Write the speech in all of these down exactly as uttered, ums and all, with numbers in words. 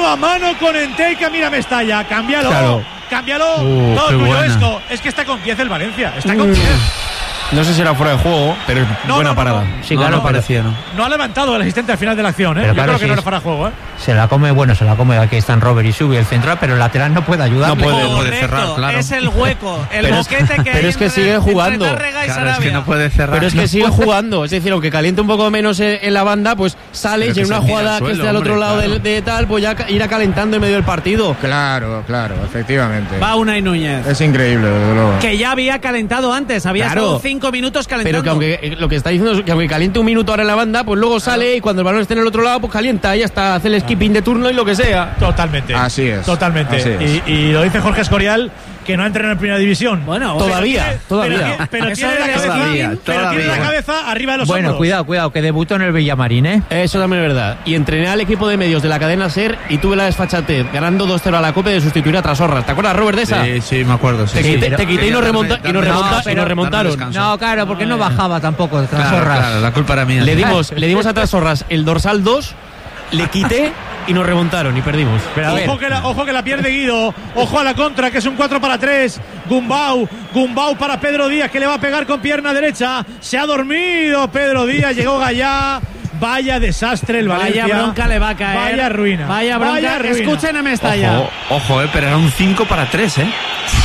mano a mano con Enteca. Mira Mestalla, cámbialo, claro. cámbialo. Uh, Todo tuyo, buena. Esco. Es que está con diez el Valencia, está con diez. No sé si era fuera de juego, pero es No, buena no, no, parada. no. Sí, no, claro, no parecía, ¿no? No ha levantado el asistente al final de la acción, ¿eh? Pero Yo claro, creo que sí no es- era fuera de juego, ¿eh? Se la come, bueno, se la come. Aquí están Robert y Subi, el central, pero el lateral no puede ayudar. No puede, puede Correcto, cerrar, claro. es el hueco, el Pero es- boquete que pero hay es que entre- sigue entre jugando. Tárrega y Claro, es Sarabia. que no puede cerrar. Pero es que sigue jugando, es decir, aunque caliente un poco menos en, en la banda, pues sale Pero y en que una se tira jugada al que suelo, esté al otro hombre, lado claro. de, de tal, pues ya ca- irá calentando en medio del partido. Claro, claro, efectivamente. Va Unai Núñez, Es increíble, desde luego. que ya había calentado antes, había Claro. estado cinco minutos calentando. Pero que aunque eh, lo que está diciendo es que aunque caliente un minuto ahora en la banda, pues luego sale y cuando el balón esté en el otro lado, pues calienta y hasta hace el skipping de turno y lo que sea. Totalmente. Así es. Totalmente. Así es. Y, y lo dice Jorge Escorial, que no ha entrenado en primera división. Bueno, Todavía, Pero, todavía. Pero, pero Eso tiene la es cabeza, todavía, pero tiene la todavía. cabeza arriba de los Bueno, hombros. cuidado, cuidado, que debutó en el Villamarín, ¿eh? Eso también es verdad. Y entrené al equipo de medios de la cadena SER y tuve la desfachatez, ganando dos cero a la Copa, de sustituir a Trasorras. ¿Te acuerdas, Robert, de esa? Sí, sí, me acuerdo. Sí, Te, sí. quité, pero- te quité y nos, remonta- y nos, No, remonta- y pero- nos remontaron. descanso. No, claro, porque no bajaba tampoco de Claro, Trasorras. claro, la culpa era mía. Le dimos, le dimos a Trasorras el dorsal dos, le quité y nos remontaron y perdimos. Pero a ver, Ojo que, la, ojo que la pierde Guido. Ojo a la contra, que es un cuatro para tres. Gumbau. Gumbau para Pedro Díaz, que le va a pegar con pierna derecha. Se ha dormido Pedro Díaz. Llegó Gallá. Vaya desastre el Valencia. Vaya bronca le va a caer. Vaya ruina. Vaya bronca. Vaya ruina. Escuchen a Mestalla. Ojo, ojo, eh, pero era un cinco para tres, ¿eh?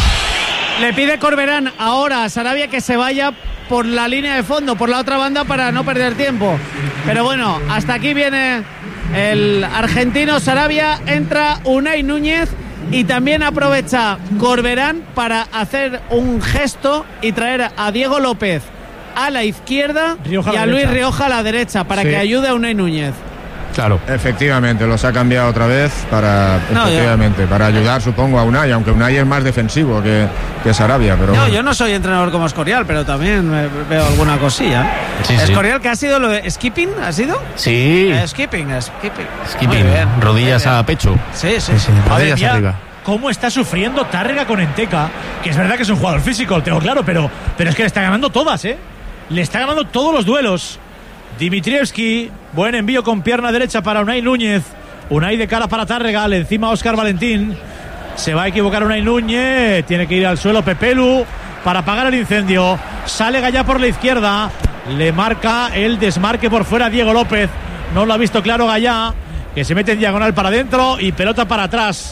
Le pide Corberán ahora a Sarabia que se vaya por la línea de fondo, por la otra banda, para no perder tiempo. Pero bueno, hasta aquí viene el argentino Sarabia, entra Unai Núñez y también aprovecha Corberán para hacer un gesto y traer a Diego López a la izquierda Rioja a y la a Luis derecha. Rioja a la derecha para Sí. que ayude a Unai Núñez. Claro. Efectivamente, los ha cambiado otra vez para, No, efectivamente, para ayudar, supongo, a Unai, aunque Unai es más defensivo que, que Sarabia, pero No, bueno. yo no soy entrenador como Escorial, pero también me- veo alguna cosilla. Sí, sí. Escorial, ¿qué ha sido lo de skipping? ¿Ha sido? Sí. Eh, skipping, skipping. Skipping, Muy bien. rodillas Muy bien. a pecho. Sí, sí, sí. Madre Rodillas mía, arriba. cómo está sufriendo Tárrega con Enteca, que es verdad que es un jugador físico, lo tengo claro, pero, pero es que le está ganando todas, ¿eh? Le está ganando todos los duelos. Dimitrievski, buen envío con pierna derecha para Unai Núñez. Unai de cara para Tárrega, le encima Óscar Valentín. Se va a equivocar Unai Núñez, tiene que ir al suelo Pepelu para apagar el incendio. Sale Gallá por la izquierda, le marca el desmarque por fuera Diego López. No lo ha visto claro Gallá, que se mete en diagonal para adentro y pelota para atrás.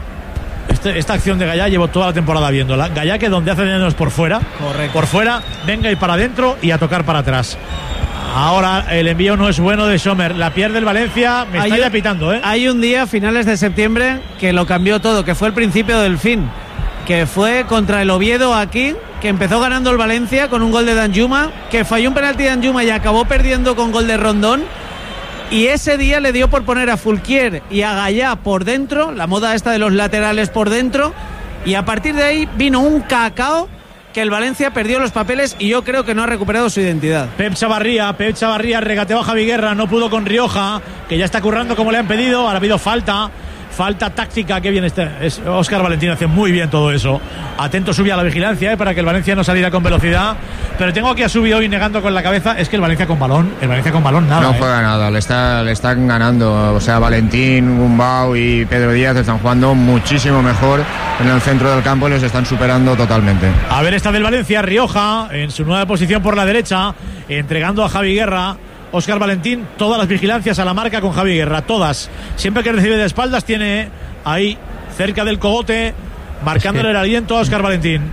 Este- esta acción de Gallá llevo toda la temporada viéndola. Gallá que donde hace daño es por fuera. Correcto. Por fuera, venga y para adentro y a tocar para atrás. Ahora el envío no es bueno de Sommer. La pierde el Valencia. Me está Hay ya un- pitando, ¿eh? Hay un día, finales de septiembre, que lo cambió todo, que fue el principio del fin. Que fue contra el Oviedo aquí, que empezó ganando el Valencia con un gol de Danjuma, que falló un penalti de Danjuma y acabó perdiendo con gol de Rondón. Y ese día le dio por poner a Fulquier y a Gallá por dentro, la moda esta de los laterales por dentro, y a partir de ahí vino un cacao que el Valencia perdió los papeles y yo creo que no ha recuperado su identidad. Pep Chavarría, Pep Chavarría regateó a Javi Guerra, no pudo con Rioja, que ya está currando como le han pedido. Ahora ha habido falta, falta táctica. Qué bien este. Es Óscar Valentín, hace muy bien todo eso. Atento Subi a la vigilancia, eh, para que el Valencia no saliera con velocidad. Pero tengo aquí a Subi hoy negando con la cabeza. Es que el Valencia con balón, el Valencia con balón nada. no eh. juega nada, le, está, le están ganando. O sea, Valentín, Gumbau y Pedro Díaz están jugando muchísimo mejor en el centro del campo y les están superando totalmente. A ver, esta del Valencia, Rioja, en su nueva posición por la derecha, entregando a Javi Guerra. Óscar Valentín, todas las vigilancias a la marca con Javi Guerra, todas. Siempre que recibe de espaldas tiene ahí, cerca del cogote, marcándole el aliento a Óscar Valentín.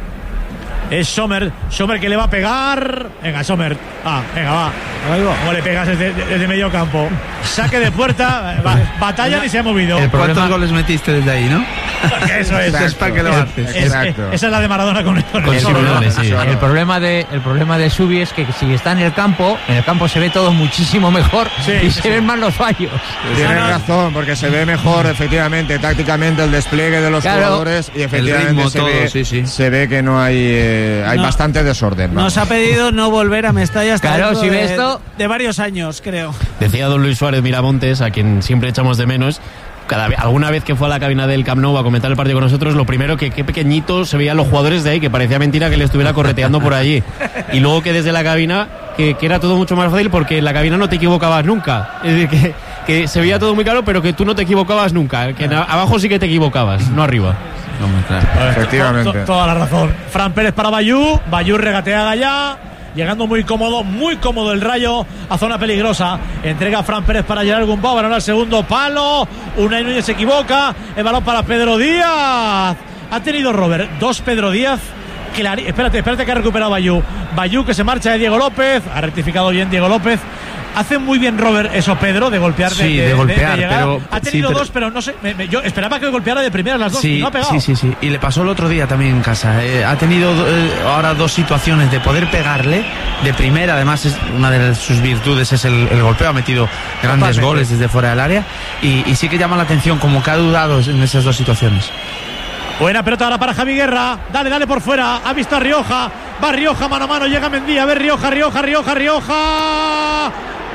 Es Sommer, Sommer que le va a pegar. Venga, Sommer. Ah, venga, va. ¿Cómo le pegas desde, desde medio campo? Saque de puerta, va, batalla ni se ha movido. El problema- ¿Cuántos goles metiste desde ahí, no? Eso es. Es para que lo haces. Es- Exacto. esa es la de Maradona con, con Con el Simeone, Sommer, ¿no? sí. El problema de el problema de Subi es que si está en el campo, en el campo se ve todo muchísimo mejor Sí, y sí, se sí. ven más los fallos. Tienes no, no. razón, porque se ve mejor, efectivamente, tácticamente el despliegue de los Claro. jugadores y efectivamente ritmo, se, todo, ve, sí, sí. se ve que no hay, eh, hay No. bastante desorden. vamos. Nos ha pedido no volver a Mestalla hasta Claro, dentro si de, ve esto- de varios años, creo. Decía don Luis Suárez Miramontes, a quien siempre echamos de menos, cada vez, alguna vez que fue a la cabina del Camp Nou a comentar el partido con nosotros, lo primero que qué pequeñitos se veían los jugadores de ahí, que parecía mentira que le estuviera correteando por allí. Y luego que desde la cabina, que, que era todo mucho más fácil porque en la cabina no te equivocabas nunca. Es decir, que, que se veía todo muy claro, pero que tú no te equivocabas nunca, que claro. Abajo sí que te equivocabas, no arriba. No, muy claro. Efectivamente. To- to- toda la razón. Fran Pérez para Bayú. Bayú regatea a Gallá. Llegando muy cómodo, muy cómodo el Rayo a zona peligrosa. Entrega a Fran Pérez para Gerard Gumbau. Balón al segundo palo. Unai Núñez se equivoca. El balón para Pedro Díaz. Ha tenido Robert dos Pedro Díaz. Clari- espérate, espérate que ha recuperado Bayú. Bayú que se marcha de Diego López. Ha rectificado bien Diego López. Hace muy bien Robert eso, Pedro, de golpear. Sí, de, de, de golpear, de pero- Ha tenido sí, pero- dos, pero no sé. Me, me, yo esperaba que golpeara de primera las dos Sí, y no ha pegado. sí, sí, sí. Y le pasó el otro día también en casa. Eh, ha tenido eh, ahora dos situaciones de poder pegarle de primera. Además, es una de sus virtudes es el, el golpeo. Ha metido grandes Totalmente. goles desde fuera del área. Y, y sí que llama la atención como que ha dudado en esas dos situaciones. Buena pelota ahora para Javi Guerra. Dale, dale por fuera. Ha visto a Rioja. Va Rioja mano a mano. Llega Mendy. A ver Rioja, Rioja, Rioja, Rioja.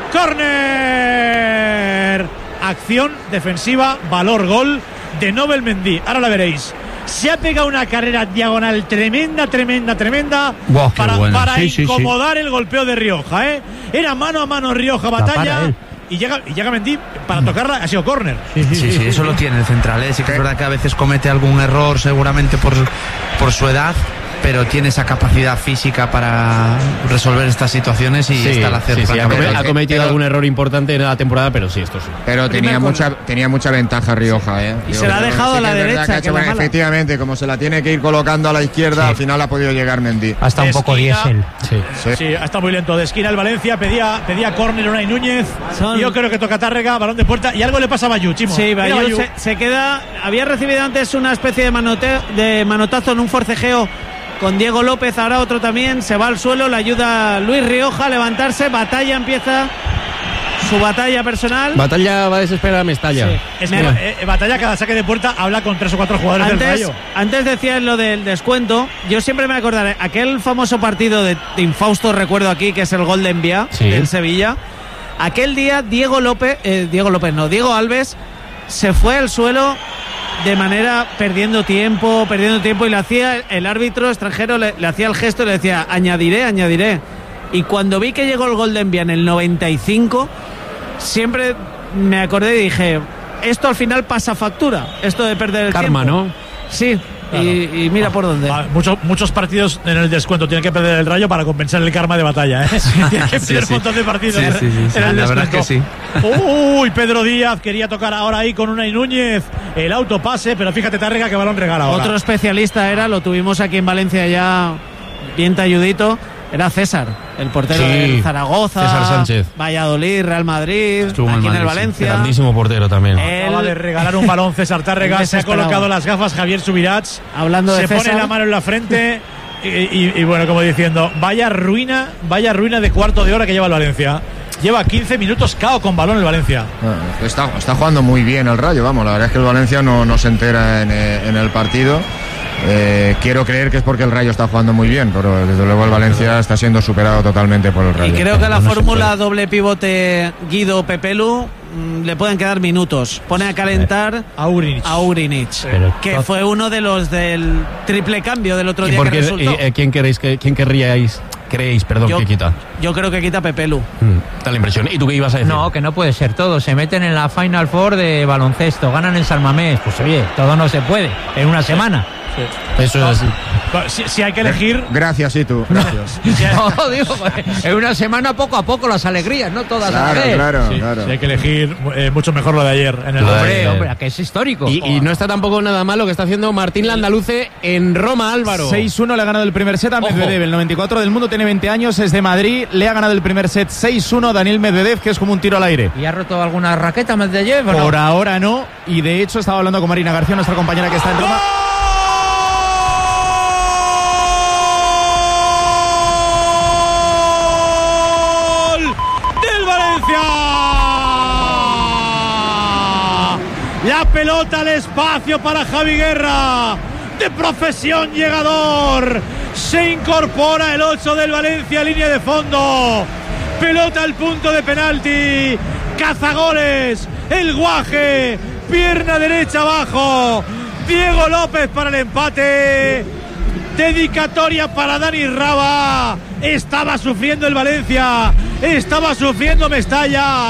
Córner. Acción defensiva. Valor gol de Nobel Mendy. Ahora la veréis. Se ha pegado una carrera diagonal tremenda, tremenda, tremenda. Buah, qué para buena. para Sí, sí, incomodar el golpeo de Rioja. ¿eh? Era mano a mano Rioja, batalla. para él. Y llega, y llega Mendy para tocarla. Ha sido córner. Sí, sí, eso lo tiene el central. ¿eh? Sí que es verdad que a veces comete algún error seguramente por, por su edad, pero tiene esa capacidad física para resolver estas situaciones y Sí, está al hacer sí, sí, ha, francamente. come- ha cometido Pero- algún error importante en la temporada, pero sí, esto sí. Pero tenía Primer mucha, tenía mucha ventaja Rioja, ¿eh? Y Yo se la ha creo- dejado sí a la que es verdad derecha, que ha que hecho es la buena- mala. efectivamente, como se la tiene que ir colocando a la izquierda, al final ha podido llegar Mendy. Hasta un poco Esquina. diésel. Sí. Sí. Sí, está muy lento. De esquina el Valencia, pedía, pedía córner Unai Núñez. Son- Yo creo que toca Tárrega, balón de puerta y algo le pasa a Bayú, Chimo. Sí, Mira, Bayú Bayú. se, se queda. Había recibido antes una especie de, manote, de manotazo en un forcejeo con Diego López, ahora otro también. Se va al suelo, le ayuda Luis Rioja a levantarse. Batalla empieza su batalla personal. Batalla va a desesperar a Mestalla. Sí. Es Me- que eh, eh, Batalla, cada saque de puerta habla con tres o cuatro jugadores del Antes, Rayo. antes decías lo del descuento. Yo siempre me acordaré aquel famoso partido de, de infausto recuerdo aquí, que es el gol de Envía Sí. del Sevilla. Aquel día Diego López, eh, Diego López no, Diego Alves se fue al suelo de manera perdiendo tiempo, perdiendo tiempo y le hacía el árbitro extranjero le, le hacía el gesto y le decía añadiré, añadiré. Y cuando vi que llegó el gol de Envía en el noventa y cinco, siempre me acordé y dije, esto al final pasa factura, esto de perder el Karma, tiempo. ¿no? Sí, Claro. y, y mira por dónde. Va, muchos, muchos partidos en el descuento tienen que perder el Rayo para compensar el karma de Batalla. ¿eh? Tienen que Sí, perder sí. un montón de partidos Sí, en- sí, sí, sí. en el La verdad descuento. es que Uy, Pedro Díaz quería tocar ahora ahí con Unai Núñez el autopase, pero fíjate Tárrega que balón regala ahora. Otro especialista era, lo tuvimos aquí en Valencia ya bien talludito, era César, el portero Sí, del Zaragoza, César Sánchez. Valladolid, Real Madrid, Estuvo aquí en en el el Madrid, sí. Valencia. Grandísimo portero también. Eh, Acaba Él- de regalar un balón César Tárrega, Él se ha desesperado. colocado las gafas Javier Subirats, Hablando de se pone César. la mano en la frente y, y- y bueno, como diciendo, vaya ruina, vaya ruina de cuarto de hora que lleva el Valencia. Lleva quince minutos cao con balón el Valencia. Ah, Está, está jugando muy bien el Rayo, vamos, la verdad es que el Valencia no, no se entera en, eh, en el partido. Eh, quiero creer que es porque el Rayo está jugando muy bien, pero desde luego el Valencia está siendo superado totalmente por el Y Rayo. creo que la No se fórmula puede. doble pivote Guido-Pepelu mm, le pueden quedar minutos. Pone a calentar A Urinic. a Urinic, Pero- que fue uno de los del triple cambio del otro ¿Y día por que qué, resultó. eh, eh, quién queréis que quién querríais creéis, perdón, Yo- que quita? Yo creo que quita Pepelu. Mm, da la impresión. ¿Y tú qué ibas a decir? No, que no puede ser todo. Se meten en la Final Four de baloncesto, ganan en San Mamés. Pues oye, todo no se puede en una semana. Eso es. Si, si hay que elegir, Gracias, y tú, gracias. No, digo, en una semana poco a poco las alegrías, no todas a la Claro, vez. claro, sí, claro. si hay que elegir eh, mucho mejor lo de ayer en el Lo de Hombre, ayer. hombre, que es histórico. Y, y no está tampoco nada mal lo que está haciendo Martín Landaluce en Roma, Álvaro. seis uno le ha ganado el primer set a Ojo. Medvedev. El noventa y cuatro del mundo, tiene veinte años, es de Madrid. Le ha ganado el primer set seis uno a Daniel Medvedev, que es como un tiro al aire. ¿Y ha roto alguna raqueta Medvedev o no? Por ahora no. Y de hecho estaba hablando con Marina García, nuestra compañera que está en Roma. ¡Gol del Valencia! La pelota al espacio para Javi Guerra, de profesión llegador. Se incorpora el ocho del Valencia, línea de fondo. Pelota al punto de penalti. Cazagoles, el Guaje, pierna derecha abajo. Diego López para el empate. Dedicatoria para Dani Raba. Estaba sufriendo el Valencia, estaba sufriendo Mestalla.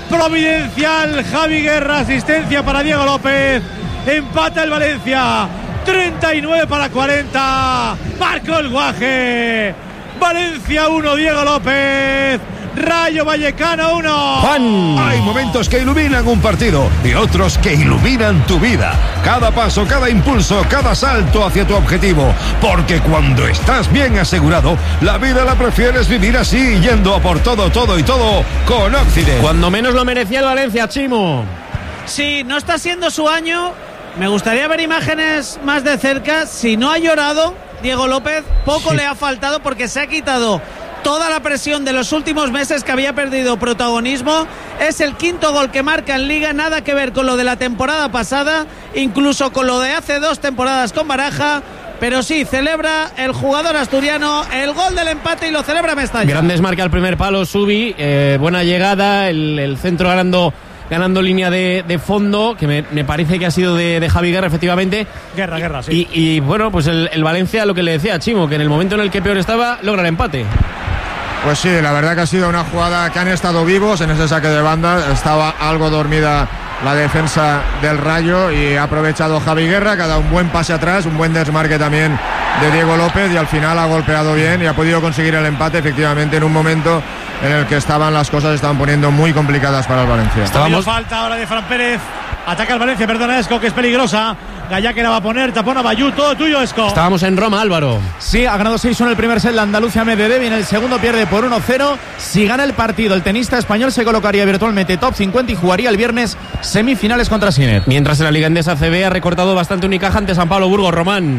providencial Javi Guerra, asistencia para Diego López, empata el Valencia, treinta y nueve para cuarenta, marcó el Guaje, Valencia uno, Diego López, Rayo Vallecano uno. Juan. Hay momentos que iluminan un partido y otros que iluminan tu vida. Cada paso, cada impulso, cada salto hacia tu objetivo. Porque cuando estás bien asegurado, la vida la prefieres vivir así, yendo a por todo, todo y todo con Occident. Cuando menos lo merecía el Valencia, Chimo. Sí, no está siendo su año. Me gustaría ver imágenes más de cerca. Si no ha llorado Diego López, poco sí. le ha faltado, porque se ha quitado toda la presión de los últimos meses, que había perdido protagonismo. Es el quinto gol que marca en Liga, nada que ver con lo de la temporada pasada, incluso con lo de hace dos temporadas con Baraja. Pero sí, celebra el jugador asturiano el gol del empate y lo celebra Mestalla. Grandes marca el primer palo, Subi, eh, buena llegada, el, el centro ganando ganando línea de, de fondo, que me, me parece que ha sido de, de Javi Guerra, efectivamente. Guerra, Guerra, sí. Y, y bueno, pues el, el Valencia, lo que le decía a Chimo, que en el momento en el que peor estaba, logra el empate. Pues sí, la verdad que ha sido una jugada que han estado vivos en ese saque de banda. Estaba algo dormida la defensa del Rayo y ha aprovechado Javi Guerra, que ha dado un buen pase atrás, un buen desmarque también de Diego López, y al final ha golpeado bien y ha podido conseguir el empate, efectivamente, en un momento en el que estaban las cosas estaban poniendo muy complicadas para el Valencia. Estábamos... falta ahora de Fran Pérez. Ataca el Valencia, perdona Esco, que es peligrosa. Gallá que la va a poner, tapón a Bayú, todo tuyo, Esco. Estábamos en Roma, Álvaro. Sí, ha ganado seis uno el primer set la Andalucía Medvedev y en el segundo pierde por uno cero. Si gana el partido, el tenista español se colocaría virtualmente top cincuenta y jugaría el viernes semifinales contra Sinner. Mientras en la Liga Endesa C B ha recortado bastante Unicaja ante San Pablo Burgos, Román.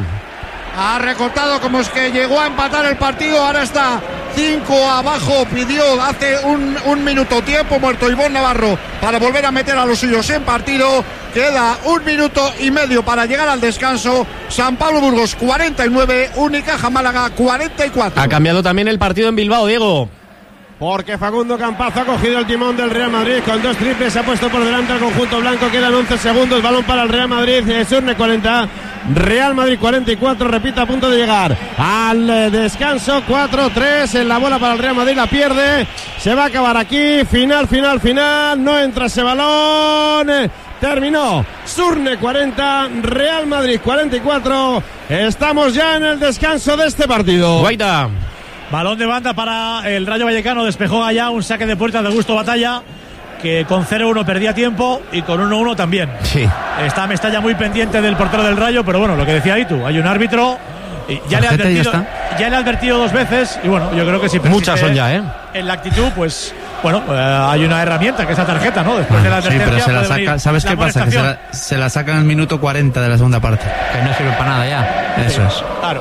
Ha recortado, como es que llegó a empatar el partido, ahora está cinco abajo, pidió hace un, un minuto tiempo muerto Ivón Navarro para volver a meter a los suyos en partido. Queda un minuto y medio para llegar al descanso. San Pablo Burgos cuarenta y nueve, Unicaja Málaga cuarenta y cuatro. Ha cambiado también el partido en Bilbao, Diego. Porque Facundo Campazo ha cogido el timón del Real Madrid con dos triples, se ha puesto por delante al conjunto blanco, quedan once segundos, balón para el Real Madrid, Surne cuarenta, Real Madrid cuarenta y cuatro, repito, a punto de llegar al descanso, cuatro tres, en la bola para el Real Madrid, la pierde, se va a acabar aquí, final, final, final, no entra ese balón, terminó, Surne cuarenta, Real Madrid cuarenta y cuatro, estamos ya en el descanso de este partido. Guaita. Balón de banda para el Rayo Vallecano, despejó allá un saque de puerta de Augusto Batalla, que con cero uno perdía tiempo y con uno uno también. Sí. Está Mestalla muy pendiente del portero del Rayo, pero bueno, lo que decía ahí tú, hay un árbitro y ya le ha advertido, ya, ya le ha advertido dos veces y bueno, yo creo que si muchas son ya, ¿eh? En la actitud, pues bueno, eh, hay una herramienta que es la tarjeta, ¿no? Después de la advertencia. Sí, pero se la saca, ¿sabes qué pasa? Que se la, se la sacan en el minuto cuarenta de la segunda parte. Que no sirve para nada ya. Eso es. Claro.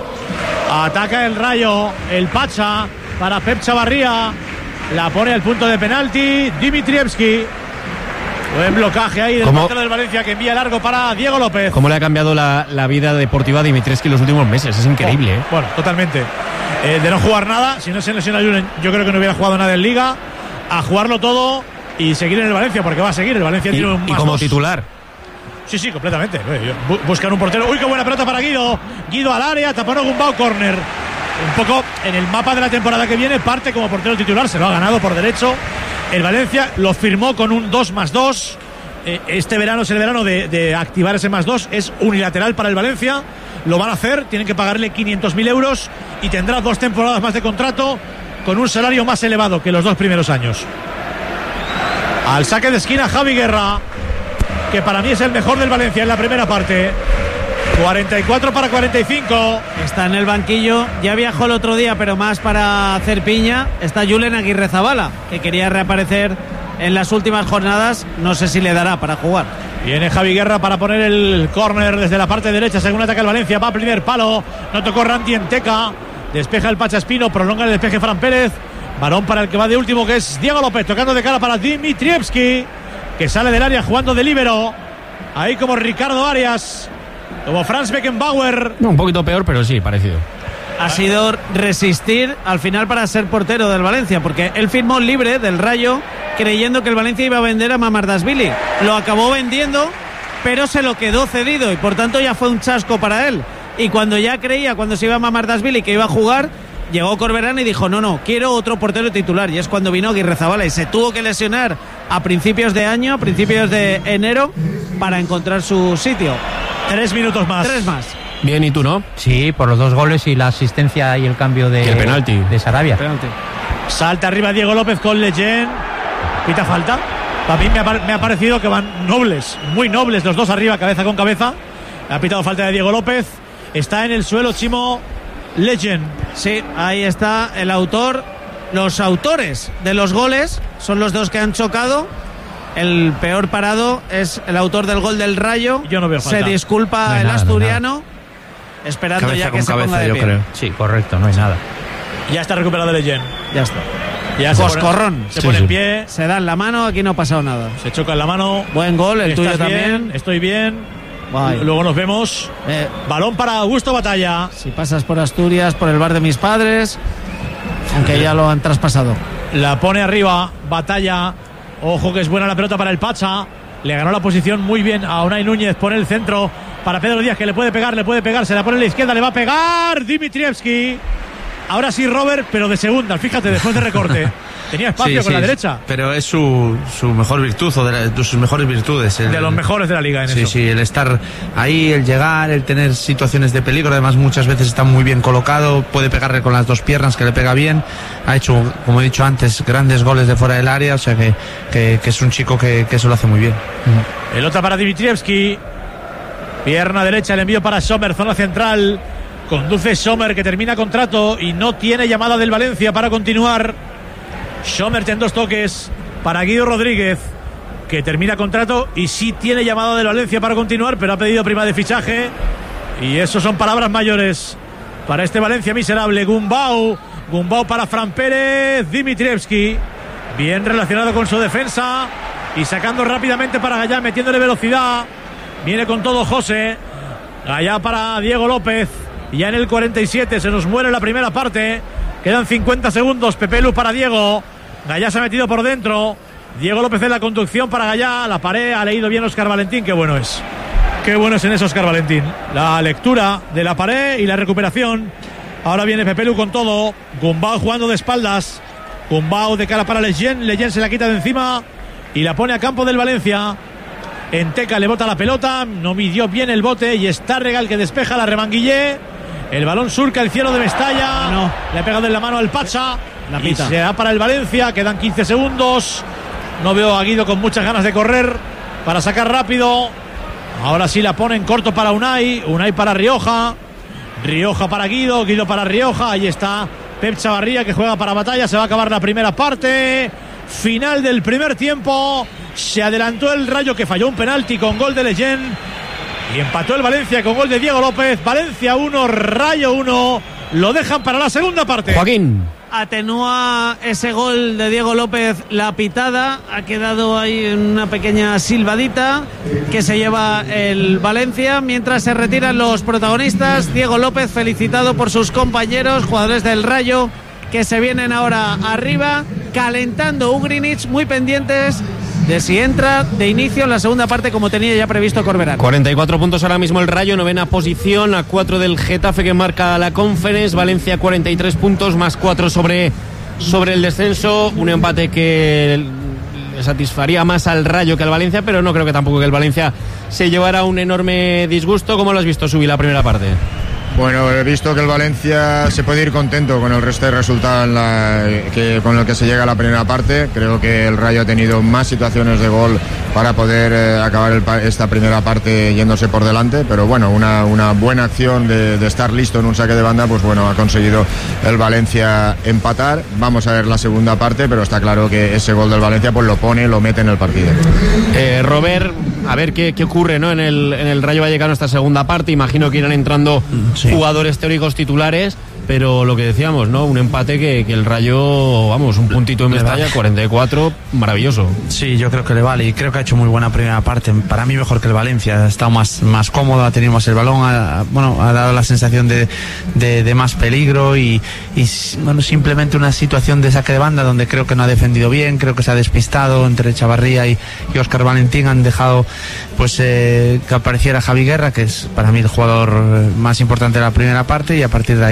Ataca el Rayo, el Pacha para Pep Chavarría, la pone al punto de penalti Dimitrievski. Buen blocaje ahí del portero del Valencia, que envía largo para Diego López. ¿Cómo le ha cambiado la, la vida deportiva a Dimitrievski en los últimos meses? Es increíble, oh, ¿eh? Bueno, totalmente. Eh, de no jugar nada, si no se lesiona Julen, yo creo que no hubiera jugado nada en Liga, a jugarlo todo y seguir en el Valencia, porque va a seguir. El Valencia y, tiene un más y como dos. Titular. Sí, sí, completamente. Buscan un portero. Uy, qué buena pelota para Guido. Guido al área, tapón a Gumbau, córner. Un poco en el mapa de la temporada que viene, parte como portero titular, se lo ha ganado por derecho. El Valencia lo firmó con un dos más dos. Este verano es el verano de, de activar ese más dos. Es unilateral para el Valencia. Lo van a hacer, tienen que pagarle quinientos mil euros y tendrá dos temporadas más de contrato con un salario más elevado que los dos primeros años. Al saque de esquina Javi Guerra, que para mí es el mejor del Valencia en la primera parte. cuarenta y cuatro para cuarenta y cinco. Está en el banquillo, ya viajó el otro día, pero más para hacer piña. Está Julen Aguirrezabala, que quería reaparecer en las últimas jornadas. No sé si le dará para jugar. Viene Javi Guerra para poner el córner desde la parte derecha, según ataca el Valencia. Va a primer palo, no tocó Ranti en Teca. Despeja el Pacha Espino, prolonga el despeje Fran Pérez. Balón para el que va de último, que es Diego López, tocando de cara para Dimitrievski, que sale del área jugando de líbero. Ahí como Ricardo Arias, como Franz Beckenbauer. No, un poquito peor, pero sí, parecido. Ha sido resistir al final para ser portero del Valencia, porque él firmó libre del Rayo creyendo que el Valencia iba a vender a Mamardashvili. Lo acabó vendiendo, pero se lo quedó cedido y por tanto ya fue un chasco para él. Y cuando ya creía, cuando se iba a Mamardashvili que iba a jugar, llegó Corberán y dijo no, no, quiero otro portero titular. Y es cuando vino Aguirrezabala y se tuvo que lesionar a principios de año, a principios de enero, para encontrar su sitio. Tres minutos más. Tres más. Bien, ¿y tú no? Sí, por los dos goles y la asistencia y el cambio de, y el penalti de Sarabia. Penalti. Salta arriba Diego López con Leyen. Pita falta. Para mí me ha, me ha parecido que van nobles, muy nobles los dos arriba, cabeza con cabeza. Ha pitado falta de Diego López. Está en el suelo Chimo Leyen. Sí, ahí está el autor. Los autores de los goles son los dos que han chocado. El peor parado es el autor del gol del Rayo. Yo no veo falta. Se disculpa no el nada, asturiano, no esperando cabeza ya que con se cabeza, ponga de yo pie. creo. Sí, correcto, no hay nada. Ya está recuperado Leyen. Ya está. Ya se pone- Coscorrón. Se Sí, pone sí. en pie. Se da en la mano, aquí no ha pasado nada. Se choca en la mano. Buen gol, el tuyo ¿Estás también. bien? Estoy bien. Vaya. Luego nos vemos. Eh, Balón para Augusto Batalla. si pasas por Asturias, por el bar de mis padres, aunque ya lo han traspasado. La pone arriba. Batalla. Ojo que es buena la pelota para el Pacha. Le ganó la posición muy bien a Unai Núñez. Pone el centro para Pedro Díaz, que le puede pegar, le puede pegar. Se la pone en la izquierda, le va a pegar Dimitrievski. Ahora sí Robert, pero de segunda. Fíjate, después de recorte. Tenía espacio Sí, con sí, la derecha. Pero es su, su mejor virtud, o de, la- de sus mejores virtudes. El- De los mejores de la liga en Sí, eso. sí, el estar ahí, el llegar, el tener situaciones de peligro, además muchas veces está muy bien colocado, puede pegarle con las dos piernas, que le pega bien, ha hecho, como he dicho antes, grandes goles de fuera del área, o sea que, que, que es un chico que, que eso lo hace muy bien. Pelota para Dimitrievski. Pierna derecha, el envío para Sommer, zona central. Conduce Sommer, que termina contrato y no tiene llamada del Valencia para continuar. Sommer en dos toques para Guido Rodríguez, que termina contrato y sí tiene llamada del Valencia para continuar, pero ha pedido prima de fichaje. Y eso son palabras mayores para este Valencia miserable. Gumbau. Gumbau para Fran Pérez. Dimitrievski, bien relacionado con su defensa y sacando rápidamente para Gallá, metiéndole velocidad. Viene con todo José. Gallá para Diego López. Ya en el cuarenta y siete se nos muere la primera parte. Quedan cincuenta segundos. Pepe Lu para Diego. Gallá se ha metido por dentro. Diego López en la conducción para Gallá. La pared ha leído bien Óscar Valentín. Qué bueno es. Qué bueno es en eso Óscar Valentín. La lectura de la pared y la recuperación. Ahora viene Pepe Lu con todo. Gumbau jugando de espaldas. Gumbau de cara para Leyen. Leyen se la quita de encima y la pone a campo del Valencia. Enteca le bota la pelota. No midió bien el bote y está Regal que despeja la Remanguillé. El balón surca el cielo de Mestalla. No. Le ha pegado en la mano al Pacha. La y pita. se da para el Valencia. Quedan quince segundos. No veo a Guido con muchas ganas de correr para sacar rápido. Ahora sí la pone en corto para Unai. Unai para Rioja. Rioja para Guido. Guido para Rioja. Ahí está Pep Chavarría, que juega para Batalla. Se va a acabar la primera parte. Final del primer tiempo. Se adelantó el Rayo, que falló un penalti con gol de Leyen. Y empató el Valencia con gol de Diego López. Valencia uno, Rayo uno. Lo dejan para la segunda parte. Joaquín. Atenúa ese gol de Diego López la pitada. Ha quedado ahí una pequeña silbadita que se lleva el Valencia mientras se retiran los protagonistas. Diego López felicitado por sus compañeros, jugadores del Rayo, que se vienen ahora arriba, calentando Ugrinic, muy pendientes de si entra de inicio en la segunda parte como tenía ya previsto Corberán. cuarenta y cuatro puntos ahora mismo el Rayo, novena posición, a cuatro del Getafe, que marca la Conference. Valencia cuarenta y tres puntos, más cuatro sobre, sobre el descenso. Un empate que le satisfaría más al Rayo que al Valencia, pero no creo que tampoco que el Valencia se llevara un enorme disgusto. ¿Cómo lo has visto, Subi, la primera parte? Bueno, he visto que el Valencia se puede ir contento con el resto de resultados en la, que, con el que se llega a la primera parte. Creo que el Rayo ha tenido más situaciones de gol para poder eh, acabar el, esta primera parte yéndose por delante, pero bueno, una, una buena acción de, de estar listo en un saque de banda, pues bueno, ha conseguido el Valencia empatar. Vamos a ver la segunda parte, pero está claro que ese gol del Valencia pues lo pone, lo mete en el partido. Eh, Robert, a ver qué, qué ocurre, ¿no? en, el, en el Rayo Vallecano esta segunda parte. Imagino que irán entrando sí. jugadores teóricos titulares, pero lo que decíamos, ¿no? Un empate que, que el Rayo, vamos, un puntito en Mestalla, cuarenta y cuatro, maravilloso. Sí, yo creo que le vale y creo que ha hecho muy buena primera parte. Para mí mejor que el Valencia, ha estado más, más cómodo, ha tenido más el balón, ha, bueno, ha dado la sensación de, de, de más peligro y, y bueno, simplemente una situación de saque de banda donde creo que no ha defendido bien, creo que se ha despistado entre Chavarría y, y Óscar Valentín. Han dejado pues eh, que apareciera Javi Guerra, que es para mí el jugador más importante de la primera parte, y a partir de ahí pues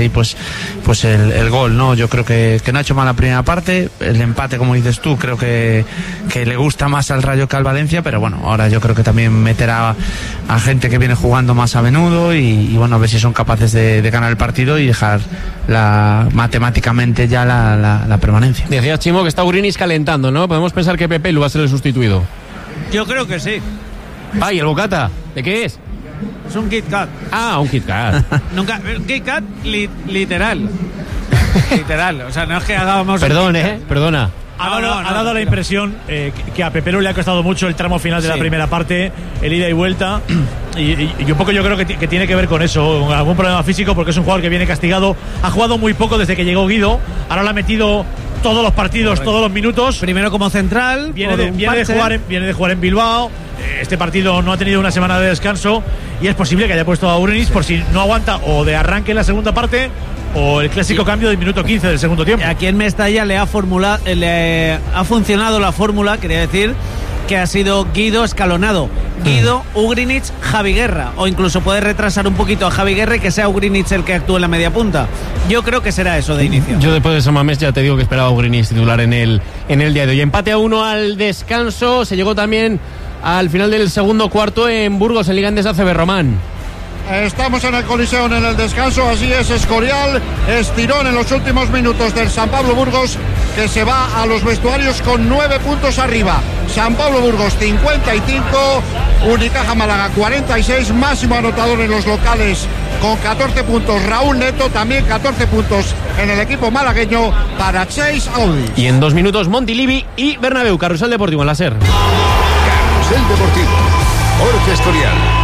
pues el, el gol, ¿no? Yo creo que, que no ha hecho mal la primera parte, el empate, como dices tú, creo que, que le gusta más al Rayo que al Valencia, pero bueno, ahora yo creo que también meterá a gente que viene jugando más a menudo y, y bueno, a ver si son capaces de, de ganar el partido y dejar la, matemáticamente ya la, la, la permanencia. Decías, Chimo, que está Urinis calentando, ¿no? Podemos pensar que Pepe lo va a ser el sustituido. Yo creo que sí. Ay, el bocata, ¿de qué es? Es un Kit Kat. Ah, un Kit Kat. Nunca, un Kit Kat li, literal. Literal. O sea, no es que hagamos. Perdón, eh, perdona. Ha dado, No, no, no, ha dado no, la no. impresión eh, que- que a Pepero le ha costado mucho el tramo final de Sí. la primera parte, el ida y vuelta, y, y- y un poco yo creo que, ti- que tiene que ver con eso, con algún problema físico, porque es un jugador que viene castigado, ha jugado muy poco desde que llegó Guido, ahora le ha metido todos los partidos, todos los minutos. Primero como central. Viene por de, un viene, de parche. jugar en, viene de jugar en Bilbao. eh, Este partido no ha tenido una semana de descanso y es posible que haya puesto a Urinis por si no aguanta o de arranque en la segunda parte o el clásico cambio del minuto quince del segundo tiempo. Aquí en Mestalla le ha formula, le ha funcionado la fórmula, quería decir, que ha sido Guido escalonado. Guido, Ugrinic, Javi Guerra. O incluso puede retrasar un poquito a Javi Guerra y que sea Ugrinic el que actúe en la media punta. Yo creo que será eso de inicio. Yo después de San Mamés ya te digo que esperaba a Urinis titular en el, en el día de hoy. Empate a uno al descanso. Se llegó también al final del segundo cuarto en Burgos, en Liga Endesa C B Román. Estamos en el Coliseo en el descanso, así es, Escorial, estirón en los últimos minutos del San Pablo Burgos, que se va a los vestuarios con nueve puntos arriba. San Pablo Burgos cincuenta y cinco, Unicaja Málaga cuarenta y seis, máximo anotador en los locales con catorce puntos Raúl Neto, también catorce puntos en el equipo malagueño para Chase Audi. Y en dos minutos Montilivi y Bernabéu, Carrusel Deportivo en la SER. Carrusel Deportivo, Jorge Escorial.